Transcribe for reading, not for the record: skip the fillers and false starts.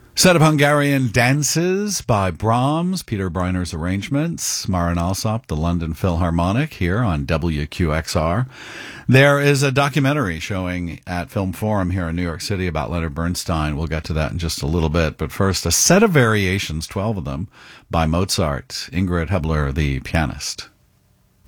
Set of Hungarian dances by Brahms, Peter Breiner's arrangements, Maren Alsop, the London Philharmonic, here on WQXR. There is a documentary showing at Film Forum here in New York City about Leonard Bernstein. We'll get to that in just a little bit. But first, a set of variations, 12 of them, by Mozart, Ingrid Hebler, the pianist.